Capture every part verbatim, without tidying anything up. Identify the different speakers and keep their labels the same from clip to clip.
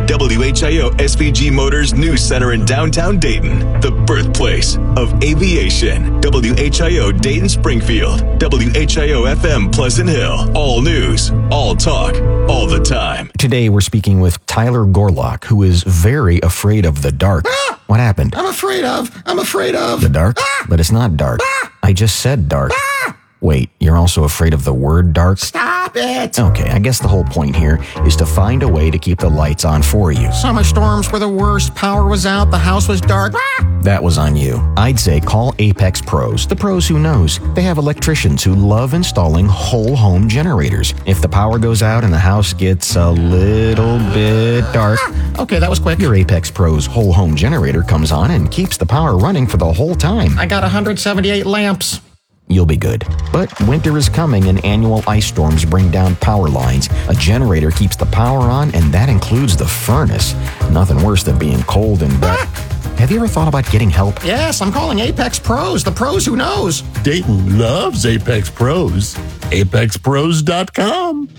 Speaker 1: W H I O S V G Motors News Center in downtown Dayton, the birthplace of aviation. W H I O Dayton Springfield, W H I O F M Pleasant Hill. All news, all talk, all the time.
Speaker 2: Today we're speaking with Tyler Gorlock, who is very afraid of the dark.
Speaker 3: Ah!
Speaker 2: What happened?
Speaker 3: I'm afraid of. I'm afraid of.
Speaker 2: The dark?
Speaker 3: Ah!
Speaker 2: But it's not dark.
Speaker 3: Ah!
Speaker 2: I just said dark.
Speaker 3: Ah!
Speaker 2: Wait, you're also afraid of the word dark?
Speaker 3: Stop it.
Speaker 2: Okay, I guess the whole point here is to find a way to keep the lights on for you.
Speaker 3: Summer storms were the worst. Power was out. The house was dark. Ah!
Speaker 2: That was on you. I'd say call Apex Pros, the pros who knows. They have electricians who love installing whole home generators. If the power goes out and the house gets a little bit dark,
Speaker 3: Ah! Okay, that was quick.
Speaker 2: your Apex Pros whole home generator comes on and keeps the power running for the whole time.
Speaker 3: I got one hundred seventy-eight lamps.
Speaker 2: You'll be good. But winter is coming and annual ice storms bring down power lines. A generator keeps the power on, and that includes the furnace. Nothing worse than being cold and wet. Have you ever thought about getting help?
Speaker 3: Yes, I'm calling Apex Pros, the pros who knows.
Speaker 4: Dayton loves Apex Pros. Apex Pros dot com.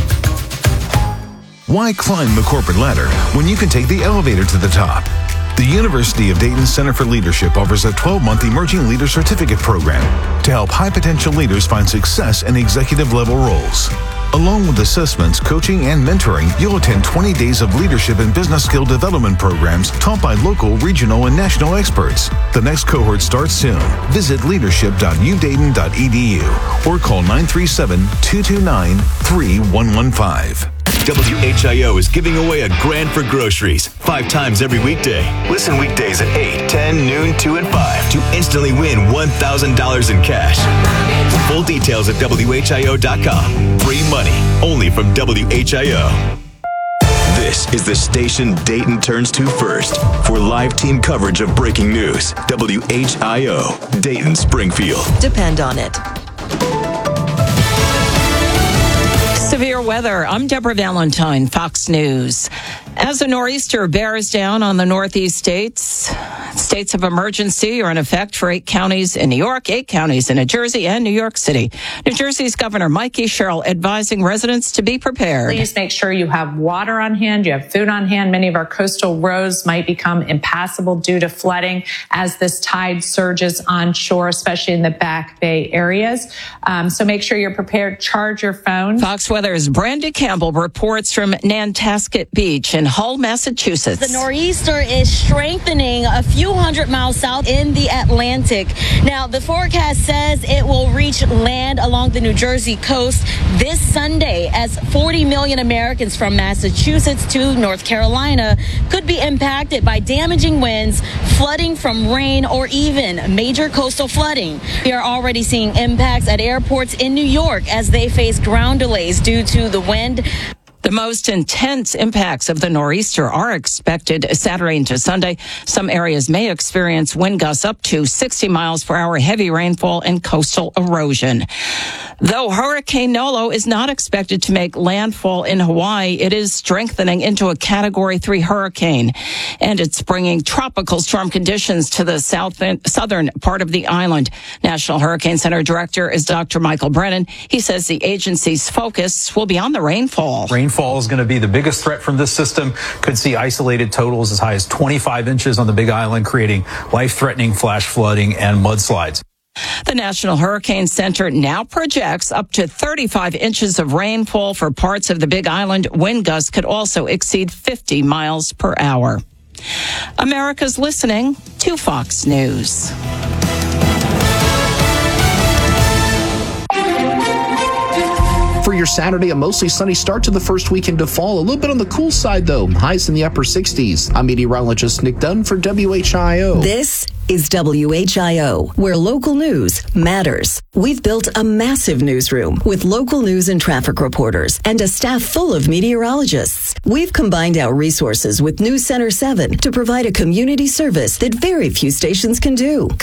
Speaker 5: Why climb the corporate ladder when you can take the elevator to the top? The University of Dayton Center for Leadership offers a twelve-month Emerging Leader Certificate program to help high-potential leaders find success in executive-level roles. Along with assessments, coaching, and mentoring, you'll attend twenty days of leadership and business skill development programs taught by local, regional, and national experts. The next cohort starts soon. Visit leadership dot u dayton dot e d u or call nine three seven, two two nine, three one one five.
Speaker 1: W H I O is giving away a grand for groceries five times every weekday. Listen weekdays at eight, ten, noon, two, and five to instantly win one thousand dollars in cash. Full details at W H I O dot com. Free money only from W H I O. This is the station Dayton turns to first for live team coverage of breaking news. W H I O, Dayton Springfield.
Speaker 6: Depend on it.
Speaker 7: Severe weather. I'm Deborah Valentine, Fox News. As a nor'easter bears down on the northeast states, states of emergency are in effect for eight counties in New York, eight counties in New Jersey, and New York City. New Jersey's Governor Mikey Sherrill advising residents to be prepared.
Speaker 8: Please make sure you have water on hand, you have food on hand. Many of our coastal roads might become impassable due to flooding as this tide surges onshore, especially in the Back Bay areas. Um, so make sure you're prepared. Charge your phone.
Speaker 7: Fox Weather's Brandy Campbell reports from Nantasket Beach in Hull, Massachusetts.
Speaker 9: The nor'easter is strengthening a few hundred miles south in the Atlantic. Now, the forecast says it will reach land along the New Jersey coast this Sunday as forty million Americans from Massachusetts to North Carolina could be impacted by damaging winds, flooding from rain, or even major coastal flooding. We are already seeing impacts at airports in New York as they face ground delays due to the wind.
Speaker 7: The most intense impacts of the nor'easter are expected Saturday into Sunday. Some areas may experience wind gusts up to sixty miles per hour, heavy rainfall, and coastal erosion. Though Hurricane Nolo is not expected to make landfall in Hawaii, it is strengthening into a Category three hurricane, and it's bringing tropical storm conditions to the south southern part of the island. National Hurricane Center Director is Doctor Michael Brennan. He says the agency's focus will be on the rainfall.
Speaker 10: Rainfall is going to be the biggest threat from this system. Could see isolated totals as high as twenty-five inches on the Big Island, creating life-threatening flash flooding and mudslides.
Speaker 7: The National Hurricane Center now projects up to thirty-five inches of rainfall for parts of the Big Island. Wind gusts could also exceed fifty miles per hour. America's listening to Fox News.
Speaker 11: For your Saturday, a mostly sunny start to the first weekend of fall. A little bit on the cool side, though. Highs in the upper sixties. I'm meteorologist Nick Dunn for W H I O.
Speaker 6: This is W H I O, where local news matters. We've built a massive newsroom with local news and traffic reporters and a staff full of meteorologists. We've combined our resources with News Center seven to provide a community service that very few stations can do.